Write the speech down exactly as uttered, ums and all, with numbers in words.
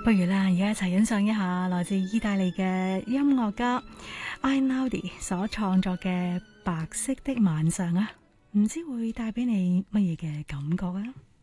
不如啦，而家一齊欣賞一下來自意大利嘅音樂家 Einaudi 所創作嘅《白色的晚上》啊，唔知會帶俾你乜嘢嘅感覺啊？